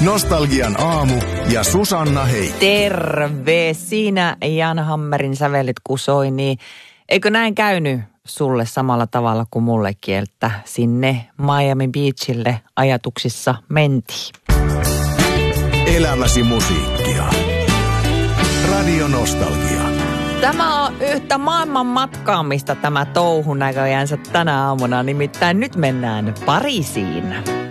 Nostalgian aamu ja Susanna Heikkinen. Terve! Siinä Jan Hammerin sävelit kun soi, niin eikö näin käynyt sulle samalla tavalla kuin mullekin, että sinne Miami Beachille ajatuksissa mentiin? Elämäsi musiikkia. Radio Nostalgia. Tämä on yhtä maailman matkaamista tämä touhu näköjäänsä tänä aamuna, nimittäin nyt mennään Pariisiin.